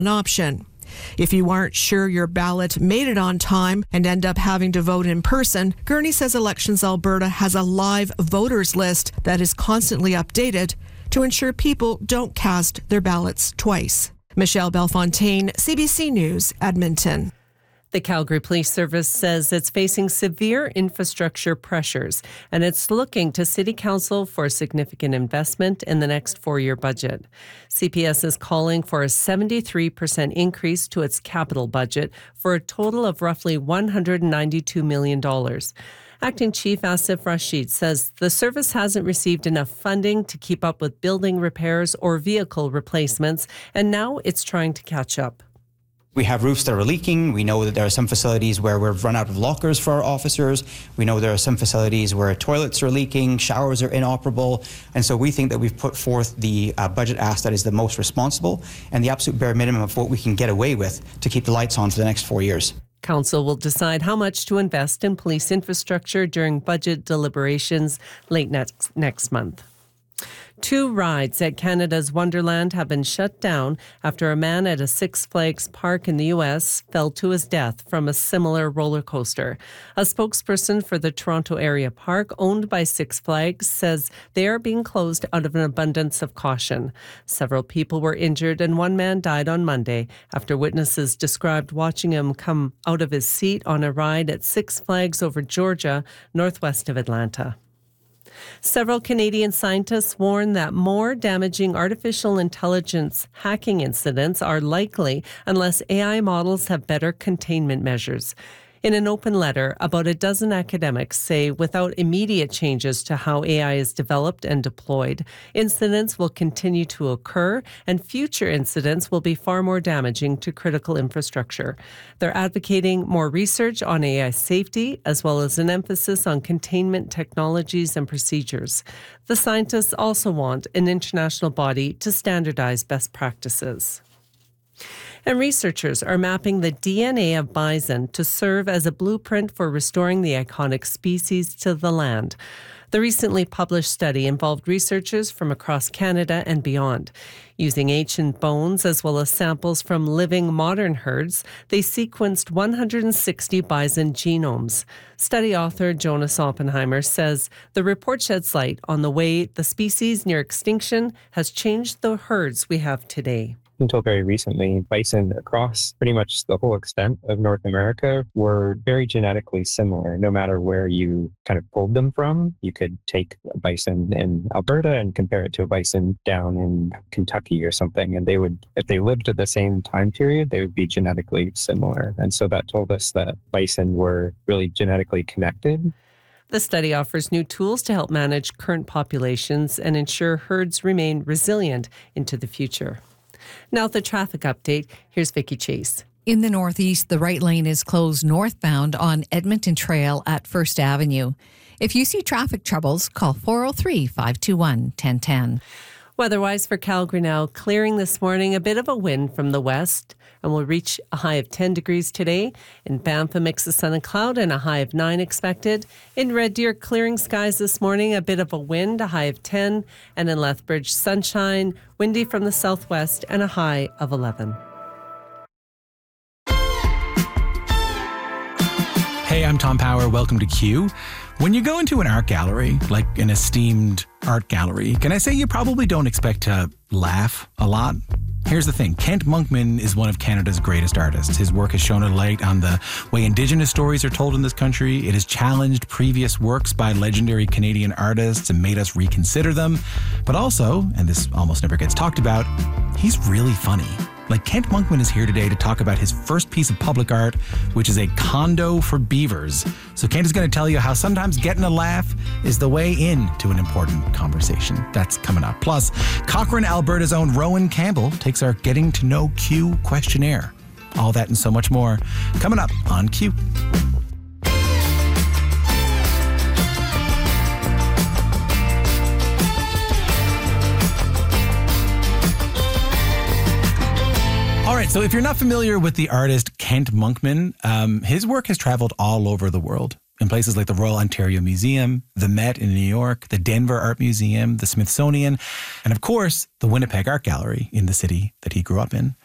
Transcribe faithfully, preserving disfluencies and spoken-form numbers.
an option. If you aren't sure your ballot made it on time and end up having to vote in person, Gurney says Elections Alberta has a live voters list that is constantly updated to ensure people don't cast their ballots twice. Michelle Belfontaine, C B C News, Edmonton. The Calgary Police Service says it's facing severe infrastructure pressures, and it's looking to City Council for significant investment in the next four-year budget. C P S is calling for a seventy-three percent increase to its capital budget for a total of roughly one hundred ninety-two million dollars. Acting Chief Asif Rashid says the service hasn't received enough funding to keep up with building repairs or vehicle replacements, and now it's trying to catch up. We have roofs that are leaking. We know that there are some facilities where we've run out of lockers for our officers. We know there are some facilities where toilets are leaking, showers are inoperable. And so we think that we've put forth the uh, budget ask that is the most responsible and the absolute bare minimum of what we can get away with to keep the lights on for the next four years. Council will decide how much to invest in police infrastructure during budget deliberations late next, next month. Two rides at Canada's Wonderland have been shut down after a man at a Six Flags park in the U S fell to his death from a similar roller coaster. A spokesperson for the Toronto area park, owned by Six Flags, says they are being closed out of an abundance of caution. Several people were injured and one man died on Monday after witnesses described watching him come out of his seat on a ride at Six Flags over Georgia, northwest of Atlanta. Several Canadian scientists warn that more damaging artificial intelligence hacking incidents are likely unless A I models have better containment measures. In an open letter, about a dozen academics say without immediate changes to how A I is developed and deployed, incidents will continue to occur and future incidents will be far more damaging to critical infrastructure. They're advocating more research on A I safety as well as an emphasis on containment technologies and procedures. The scientists also want an international body to standardize best practices. And researchers are mapping the D N A of bison to serve as a blueprint for restoring the iconic species to the land. The recently published study involved researchers from across Canada and beyond. Using ancient bones as well as samples from living modern herds, they sequenced one hundred sixty bison genomes. Study author Jonas Oppenheimer says the report sheds light on the way the species near extinction has changed the herds we have today. Until very recently, bison across pretty much the whole extent of North America were very genetically similar. No matter where you kind of pulled them from, you could take a bison in Alberta and compare it to a bison down in Kentucky or something, and they would, if they lived at the same time period, they would be genetically similar. And so that told us that bison were really genetically connected. The study offers new tools to help manage current populations and ensure herds remain resilient into the future. Now the traffic update. Here's Vicki Chase. In the northeast, the right lane is closed northbound on Edmonton Trail at First Avenue. If you see traffic troubles, call four oh three, five two one, one oh one oh. Weather-wise for Calgary now, clearing this morning, a bit of a wind from the west, and we'll reach a high of ten degrees today. In Banff, a mix of sun and cloud and a high of nine expected. In Red Deer, clearing skies this morning, a bit of a wind, a high of ten. And in Lethbridge, sunshine, windy from the southwest, and a high of eleven. Hey, I'm Tom Power. Welcome to Q. When you go into an art gallery, like an esteemed art gallery, can I say you probably don't expect to laugh a lot? Here's the thing. Kent Monkman is one of Canada's greatest artists. His work has shown a light on the way Indigenous stories are told in this country. It has challenged previous works by legendary Canadian artists and made us reconsider them. But also, and this almost never gets talked about, he's really funny. Like, Kent Monkman is here today to talk about his first piece of public art, which is a condo for beavers. So Kent is going to tell you how sometimes getting a laugh is the way into an important conversation. That's coming up. Plus, Cochrane, Alberta's own Rowan Campbell takes our Getting to Know Q questionnaire. All that and so much more coming up on Q. All right, so if you're not familiar with the artist Kent Monkman, um, his work has traveled all over the world in places like the Royal Ontario Museum, the Met in New York, the Denver Art Museum, the Smithsonian, and of course, the Winnipeg Art Gallery in the city that he grew up in.